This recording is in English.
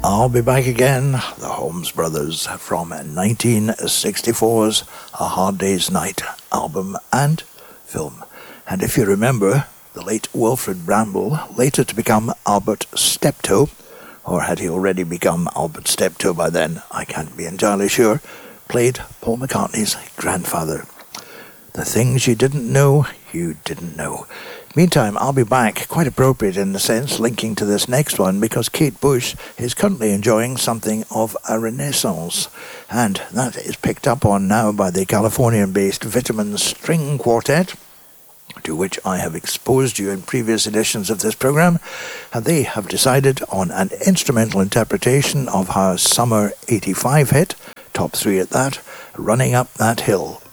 I'll Be Back Again, the Holmes Brothers, from 1964's A Hard Day's Night album and film. And if you remember, the late Wilfrid Bramble, later to become Albert Steptoe, or had he already become Albert Steptoe by then, I can't be entirely sure, played Paul McCartney's grandfather. The things you didn't know, you didn't know. Meantime, I'll Be Back, quite appropriate in the sense, linking to this next one, because Kate Bush is currently enjoying something of a renaissance, and that is picked up on now by the Californian-based Vitamin String Quartet, to which I have exposed you in previous editions of this program, and they have decided on an instrumental interpretation of her summer '85 hit, top 3 at that, Running Up That Hill.